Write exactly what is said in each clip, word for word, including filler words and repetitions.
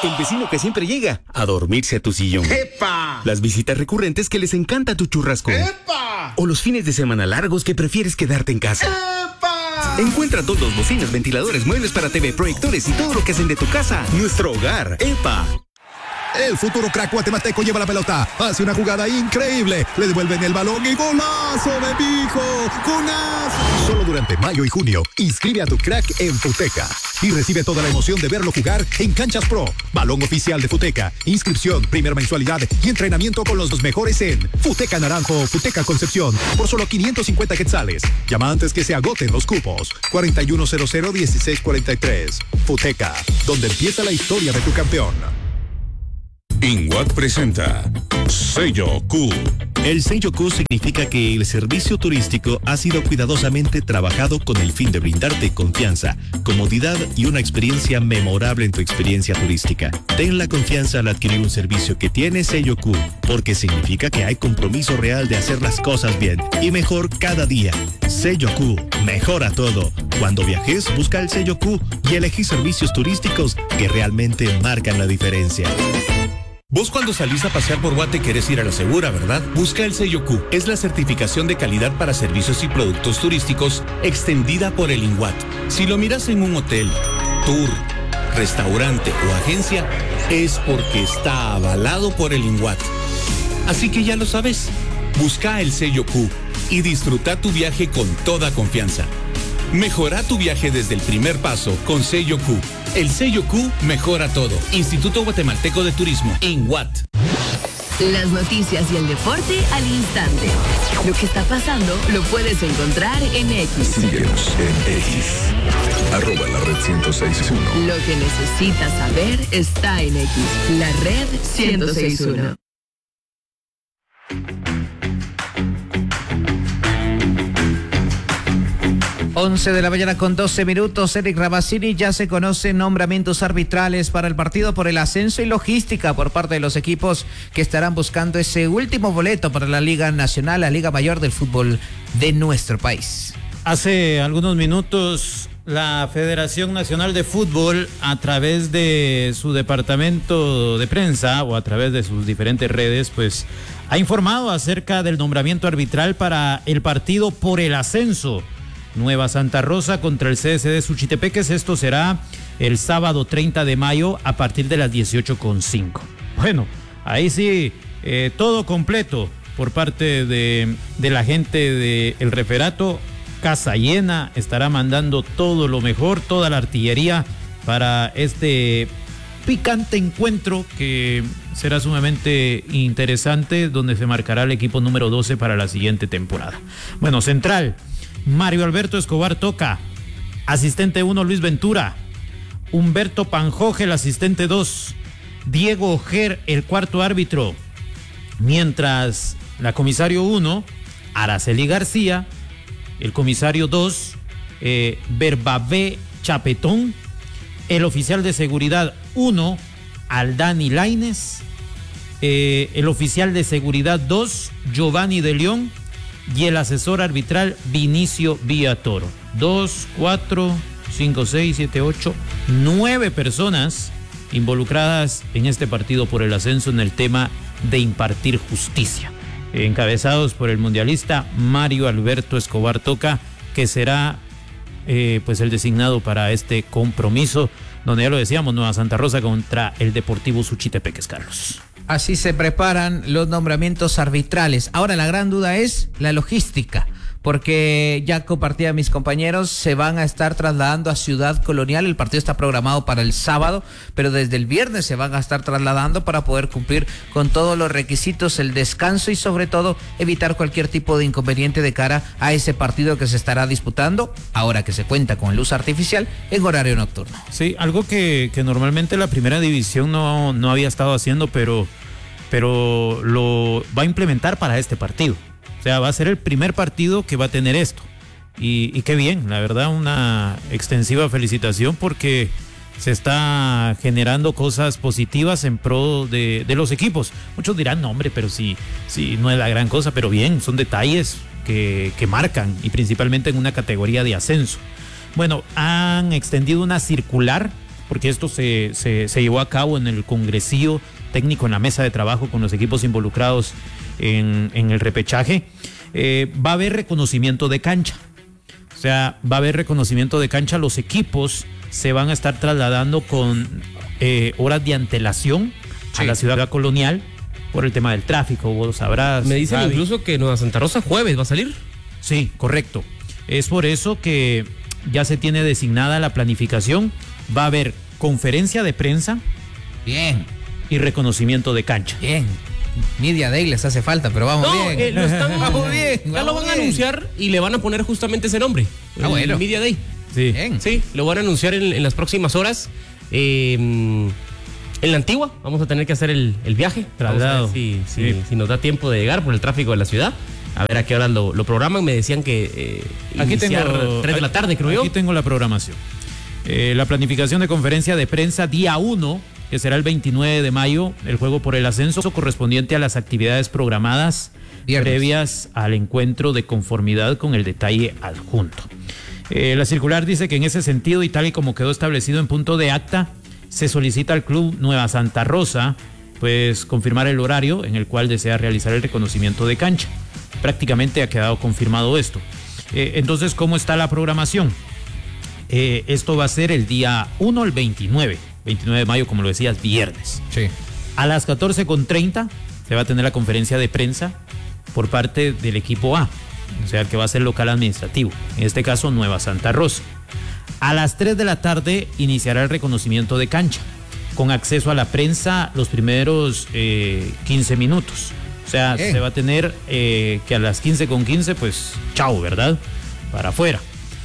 El vecino que siempre llega a dormirse a tu sillón. ¡Epa! Las visitas recurrentes que les encanta tu churrasco. ¡Epa! O los fines de semana largos que prefieres quedarte en casa. ¡Epa! Encuentra todos, bocinas, ventiladores, muebles para T V, proyectores y todo lo que hacen de tu casa nuestro hogar. ¡Epa! El futuro crack guatemalteco lleva la pelota, hace una jugada increíble, le devuelven el balón y ¡golazo de Mijo! ¡Golazo! Solo durante mayo y junio, inscribe a tu crack en Futeca y recibe toda la emoción de verlo jugar en Canchas Pro, balón oficial de Futeca, inscripción, primera mensualidad y entrenamiento con los dos mejores en Futeca Naranjo, Futeca Concepción, por solo quinientos cincuenta quetzales. Llama antes que se agoten los cupos. cuarenta y uno cero cero dieciséis cuarenta y tres. Futeca, donde empieza la historia de tu campeón. INWAT presenta Sello Q. El sello Q significa que el servicio turístico ha sido cuidadosamente trabajado con el fin de brindarte confianza, comodidad y una experiencia memorable en tu experiencia turística. Ten la confianza al adquirir un servicio que tiene sello Q, porque significa que hay compromiso real de hacer las cosas bien y mejor cada día. Sello Q, mejora todo. Cuando viajes, busca el sello Q y elegí servicios turísticos que realmente marcan la diferencia. Vos cuando salís a pasear por Guate querés ir a la segura, ¿verdad? Busca el sello Q. Es la certificación de calidad para servicios y productos turísticos extendida por el INWAT. Si lo miras en un hotel, tour, restaurante o agencia, es porque está avalado por el INWAT. Así que ya lo sabes. Busca el sello Q y disfruta tu viaje con toda confianza. Mejora tu viaje desde el primer paso con sello Q. El sello Q mejora todo. Instituto Guatemalteco de Turismo, INWAT. Las noticias y el deporte al instante. Lo que está pasando lo puedes encontrar en X. Síguenos en X. Arroba la red ciento seis punto uno. Lo que necesitas saber está en X. La red ciento seis punto uno. once de la mañana con doce minutos. Eric Rabacini, ya se conocen nombramientos arbitrales para el partido por el ascenso y logística por parte de los equipos que estarán buscando ese último boleto para la Liga Nacional, la Liga Mayor del fútbol de nuestro país. Hace algunos minutos la Federación Nacional de Fútbol, a través de su departamento de prensa o a través de sus diferentes redes, pues ha informado acerca del nombramiento arbitral para el partido por el ascenso. Nueva Santa Rosa contra el C S D Suchitepeques. Esto será el sábado treinta de mayo a partir de las dieciocho con cinco. Bueno, ahí sí, eh, todo completo por parte de, de la gente del referato. Casa llena, estará mandando todo lo mejor, toda la artillería para este picante encuentro que será sumamente interesante, donde se marcará el equipo número doce para la siguiente temporada. Bueno, central, Mario Alberto Escobar Toca, asistente uno Luis Ventura, Humberto Panjoge el asistente dos, Diego Ojer el cuarto árbitro, mientras la comisario uno, Araceli García, el comisario dos, eh, Berbabé Chapetón, el oficial de seguridad uno, Aldani Lainez, eh, el oficial de seguridad dos, Giovanni de León, y el asesor arbitral Vinicio Villatoro. Dos, cuatro, cinco, seis, siete, ocho, nueve personas involucradas en este partido por el ascenso en el tema de impartir justicia, encabezados por el mundialista Mario Alberto Escobar Toca, que será eh, pues el designado para este compromiso, donde ya lo decíamos, Nueva Santa Rosa contra el Deportivo Suchitepeques, Carlos. Así se preparan los nombramientos arbitrales. Ahora la gran duda es la logística, porque ya compartí a mis compañeros, se van a estar trasladando a Ciudad Colonial. El partido está programado para el sábado, pero desde el viernes se van a estar trasladando para poder cumplir con todos los requisitos, el descanso y sobre todo evitar cualquier tipo de inconveniente de cara a ese partido que se estará disputando, ahora que se cuenta con luz artificial, en horario nocturno. Sí, algo que, que normalmente la primera división no, no había estado haciendo, pero, pero lo va a implementar para este partido. O sea, va a ser el primer partido que va a tener esto. Y, y qué bien, la verdad, una extensiva felicitación, porque se está generando cosas positivas en pro de, de los equipos. Muchos dirán, no hombre, pero sí, sí, no es la gran cosa, pero bien, son detalles que, que marcan, y principalmente en una categoría de ascenso. Bueno, han extendido una circular porque esto se, se, se llevó a cabo en el congresillo técnico, en la mesa de trabajo con los equipos involucrados en, en el repechaje. Eh, va a haber reconocimiento de cancha. O sea, va a haber reconocimiento de cancha. Los equipos se van a estar trasladando con eh, horas de antelación sí. a la ciudad colonial por el tema del tráfico. Vos sabrás. Me dicen Gaby. Incluso que Nueva Santa Rosa jueves va a salir. Sí, correcto. Es por eso que ya se tiene designada la planificación. Va a haber conferencia de prensa. Bien. Y reconocimiento de cancha. Bien. Media Day les hace falta, pero vamos no, bien. Eh, lo están, vamos bien. Ya vamos lo van bien. a anunciar y le van a poner justamente ese nombre. Ah, bueno. Media Day. Sí. Bien. Sí, lo van a anunciar en, en las próximas horas. Eh, en la Antigua vamos a tener que hacer el, el viaje. Traslado. Si, si, sí. si nos da tiempo de llegar por el tráfico de la ciudad. A ver a qué hora lo, lo programan. Me decían que eh, aquí tengo tres de la tarde, creo yo. Aquí tengo la programación. Eh, la planificación de conferencia de prensa día uno, que será el veintinueve de mayo, el juego por el ascenso correspondiente a las actividades programadas Viernes. previas al encuentro de conformidad con el detalle adjunto. Eh, la circular dice que en ese sentido y tal y como quedó establecido en punto de acta, se solicita al Club Nueva Santa Rosa pues confirmar el horario en el cual desea realizar el reconocimiento de cancha. Prácticamente ha quedado confirmado esto. Eh, entonces, ¿cómo está la programación? Eh, esto va a ser el día uno, el veintinueve, veintinueve de mayo, como lo decías, viernes. Sí. A las catorce con treinta se va a tener la conferencia de prensa por parte del equipo A, o sea, que va a ser local administrativo, en este caso Nueva Santa Rosa. A las tres de la tarde iniciará el reconocimiento de cancha, con acceso a la prensa los primeros eh, quince minutos. O sea, eh. se va a tener eh, que a las quince con quince, pues, chao, ¿verdad? Para afuera.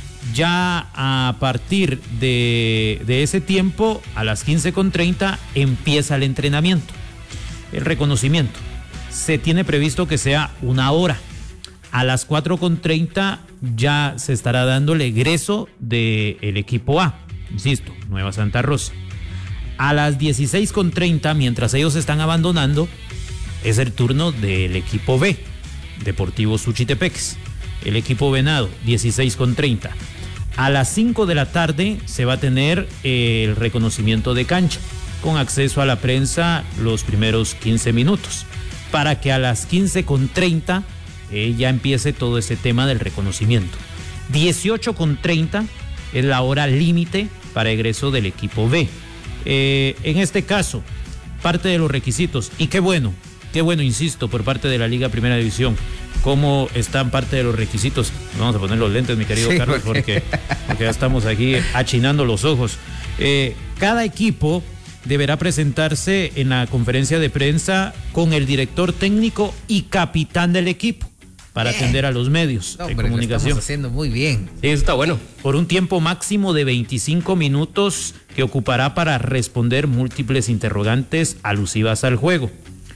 Ya a partir de, de ese tiempo, a las quince con treinta, empieza el entrenamiento, el reconocimiento. Se tiene previsto que sea una hora. A las cuatro con treinta ya se estará dando el egreso del equipo A, insisto, Nueva Santa Rosa. A las dieciséis con treinta, mientras ellos están abandonando, es el turno del equipo B, Deportivo Suchitepeques. El equipo Venado, dieciséis con treinta. A las cinco de la tarde se va a tener eh, el reconocimiento de cancha, con acceso a la prensa los primeros quince minutos, para que a las quince con treinta eh, ya empiece todo ese tema del reconocimiento. dieciocho con treinta es la hora límite para egreso del equipo B. Eh, en este caso, parte de los requisitos, y qué bueno, qué bueno, insisto, por parte de la Liga Primera División, cómo están parte de los requisitos. Vamos a poner los lentes, mi querido sí, Carlos, porque, porque ya estamos aquí achinando los ojos. Eh, cada equipo deberá presentarse en la conferencia de prensa con el director técnico y capitán del equipo para bien. atender a los medios no, de comunicación. Lo estamos haciendo muy bien. Sí, eso está bueno. Por un tiempo máximo de veinticinco minutos que ocupará para responder múltiples interrogantes alusivas al juego.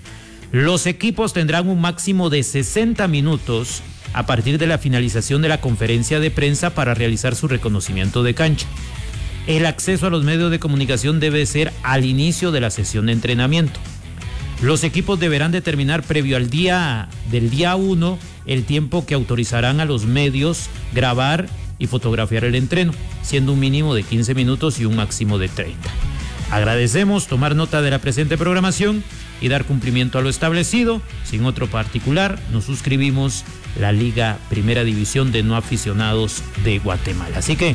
Los equipos tendrán un máximo de sesenta minutos a partir de la finalización de la conferencia de prensa para realizar su reconocimiento de cancha. El acceso a los medios de comunicación debe ser al inicio de la sesión de entrenamiento. Los equipos deberán determinar previo al día del día uno el tiempo que autorizarán a los medios grabar y fotografiar el entreno, siendo un mínimo de quince minutos y un máximo de treinta. Agradecemos tomar nota de la presente programación y dar cumplimiento a lo establecido. Sin otro particular, nos suscribimos la Liga Primera División de No Aficionados de Guatemala. Así que,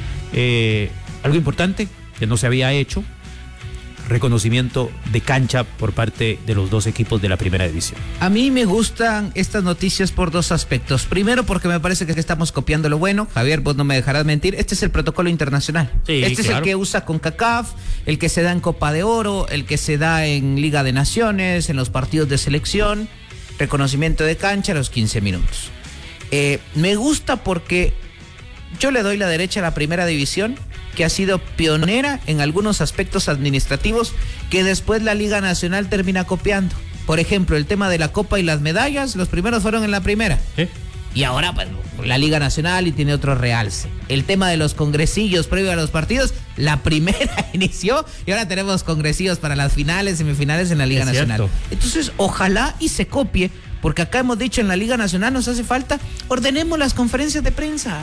eh, algo importante que no se había hecho, reconocimiento de cancha por parte de los dos equipos de la Primera División. A mí me gustan estas noticias por dos aspectos. Primero, porque me parece que estamos copiando lo bueno. Javier, vos no me dejarás mentir. Este es el protocolo internacional. Sí, este claro. es el que usa CONCACAF, el que se da en Copa de Oro, el que se da en Liga de Naciones, en los partidos de selección. Reconocimiento de cancha a los quince minutos. Eh, me gusta porque yo le doy la derecha a la Primera División, que ha sido pionera en algunos aspectos administrativos que después la Liga Nacional termina copiando. Por ejemplo, el tema de la Copa y las medallas, los primeros fueron en la Primera. ¿Eh? Y ahora, pues, la Liga Nacional y tiene otro realce. El tema de los congresillos previo a los partidos, la Primera inició y ahora tenemos congresillos para las finales, semifinales en la Liga es Nacional. Cierto. Entonces, ojalá y se copie, porque acá hemos dicho en la Liga Nacional nos hace falta, ordenemos las conferencias de prensa.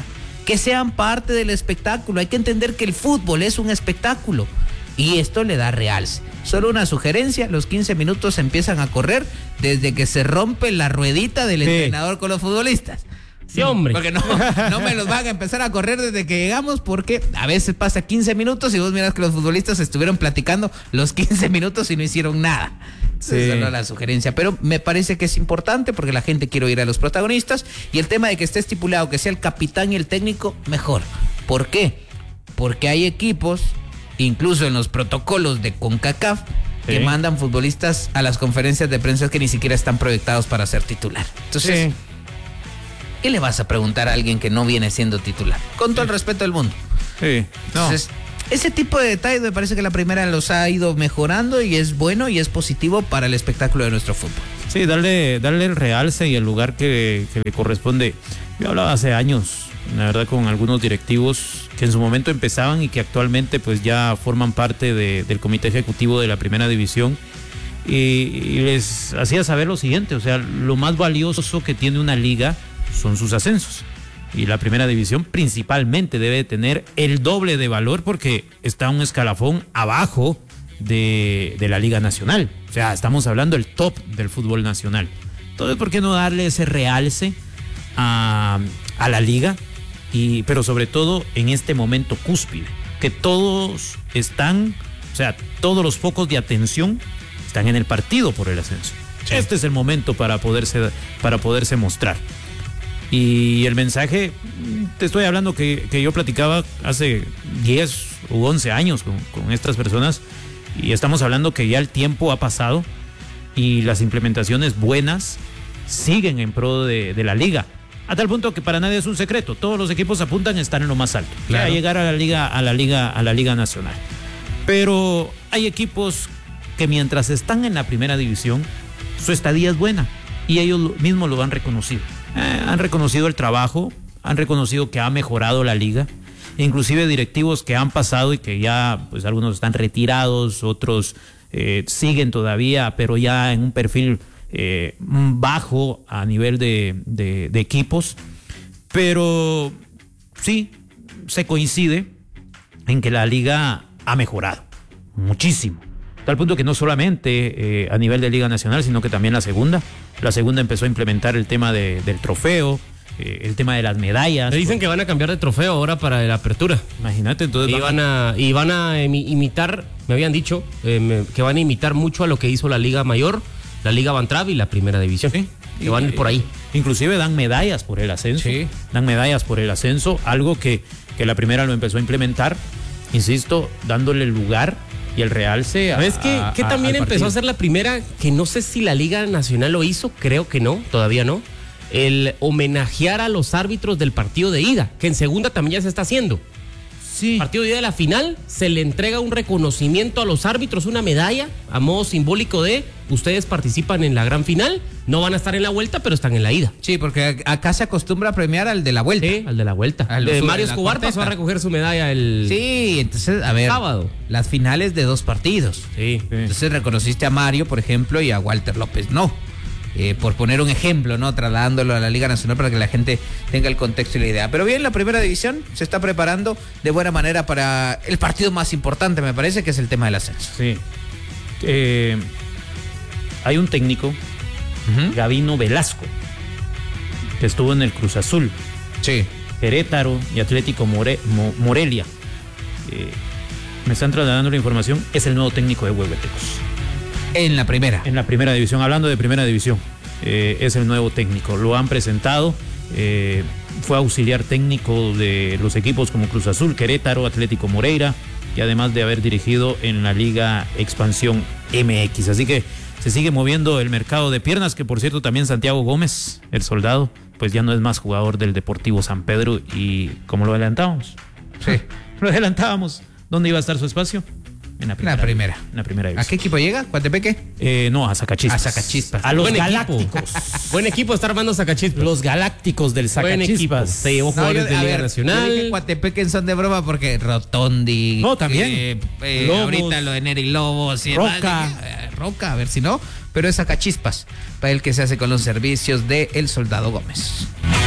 que sean parte del espectáculo. Hay que entender que el fútbol es un espectáculo y esto le da realce. Solo una sugerencia, los quince minutos empiezan a correr desde que se rompe la ruedita del sí. entrenador con los futbolistas. Sí, hombre. Porque no, no me los van a empezar a correr desde que llegamos, porque a veces pasa quince minutos y vos miras que los futbolistas estuvieron platicando los quince minutos y no hicieron nada. Sí. Esa es la sugerencia, pero me parece que es importante porque la gente quiere oír a los protagonistas, y el tema de que esté estipulado que sea el capitán y el técnico, mejor. ¿Por qué? Porque hay equipos, incluso en los protocolos de CONCACAF, sí. que mandan futbolistas a las conferencias de prensa que ni siquiera están proyectados para ser titular. Entonces, sí. ¿qué le vas a preguntar a alguien que no viene siendo titular? Con todo sí. el respeto del mundo. Sí. No. Entonces, ese tipo de detalles me parece que la primera los ha ido mejorando y es bueno y es positivo para el espectáculo de nuestro fútbol. Sí, darle, darle el realce y el lugar que, que le corresponde. Yo hablaba hace años, la verdad, con algunos directivos que en su momento empezaban y que actualmente pues ya forman parte de, del comité ejecutivo de la primera división, y, y les hacía saber lo siguiente: o sea, lo más valioso que tiene una liga son sus ascensos, y la primera división principalmente debe tener el doble de valor porque está un escalafón abajo de, de la Liga Nacional. O sea, estamos hablando del top del fútbol nacional. Entonces, ¿por qué no darle ese realce a, a la liga? Y, pero sobre todo en este momento cúspide, que todos están, o sea, todos los focos de atención están en el partido por el ascenso. Sí. Este es el momento para poderse, para poderse mostrar. Y el mensaje, te estoy hablando que, que yo platicaba hace diez u once años con, con estas personas, y estamos hablando que ya el tiempo ha pasado y las implementaciones buenas siguen en pro de, de la liga. A tal punto que para nadie es un secreto, todos los equipos apuntan a estar en lo más alto, claro. a llegar a la liga, a la liga, a la liga nacional. Pero hay equipos que mientras están en la primera división, su estadía es buena y ellos mismos lo han reconocido. Eh, han reconocido el trabajo, han reconocido que ha mejorado la liga, inclusive directivos que han pasado y que ya, pues algunos están retirados, otros eh, siguen todavía, pero ya en un perfil Eh, bajo a nivel de, de, de equipos, pero sí se coincide en que la liga ha mejorado muchísimo, tal punto que no solamente eh, a nivel de Liga Nacional, sino que también la segunda la segunda empezó a implementar el tema de, del trofeo, eh, el tema de las medallas. Me dicen que van a cambiar de trofeo ahora para la apertura. Imagínate, entonces y van a, y van a imitar, me habían dicho eh, me, que van a imitar mucho a lo que hizo la Liga Mayor, la Liga Bantrav y la primera división, sí, que van a ir por ahí. Inclusive dan medallas por el ascenso, sí. dan medallas por el ascenso, algo que, que la primera lo empezó a implementar, insisto, dándole el lugar y el realce a, ¿Sabes qué? a, que a, también empezó a hacer la primera, que no sé si la Liga Nacional lo hizo, creo que no, todavía no, el homenajear a los árbitros del partido de ida, que en segunda también ya se está haciendo. Sí. Partido de ida de la final, se le entrega un reconocimiento a los árbitros, una medalla a modo simbólico de ustedes participan en la gran final, no van a estar en la vuelta, pero están en la ida. Sí, porque acá se acostumbra a premiar al de la vuelta. Sí, al de la vuelta. Al de Mario Escobar pasó a recoger su medalla el Sí, entonces, a ver, sábado. Las finales de dos partidos. Sí. Entonces reconociste a Mario, por ejemplo, y a Walter López no. Eh, por poner un ejemplo, ¿no? Trasladándolo a la Liga Nacional para que la gente tenga el contexto y la idea. Pero bien, la primera división se está preparando de buena manera para el partido más importante, me parece, que es el tema del ascenso. Sí. Eh, hay un técnico, uh-huh. Gabino Velasco, que estuvo en el Cruz Azul, sí. Querétaro y Atlético More, Mo, Morelia. Eh, me están trasladando la información, es el nuevo técnico de Huehuetecos. En la primera. En la primera división, hablando de primera división, eh, es el nuevo técnico. Lo han presentado, eh, fue auxiliar técnico de los equipos como Cruz Azul, Querétaro, Atlético Moreira, y además de haber dirigido en la Liga Expansión M X. Así que se sigue moviendo el mercado de piernas, que por cierto también Santiago Gómez, el soldado, pues ya no es más jugador del Deportivo San Pedro, y como lo adelantábamos, sí, lo adelantábamos, ¿dónde iba a estar su espacio? En la primera. La primera. En la primera división. ¿A qué equipo llega? ¿Coatepeque? Eh, no, a Zacachispas. A Zacachispas. A los Buen Galácticos. Equipo. Buen equipo está armando Zacachispas. Los Galácticos del Zacachispas. Se llevó jugadores no, yo, de Liga ver, Nacional. Yo dije Coatepeque en son de broma porque Rotondi. No, también. Eh, eh, ahorita lo de Neri Lobos. Y Roca. Eh, Roca, a ver si no. Pero es Zacachispas, para el que se hace con los servicios de El Soldado Gómez.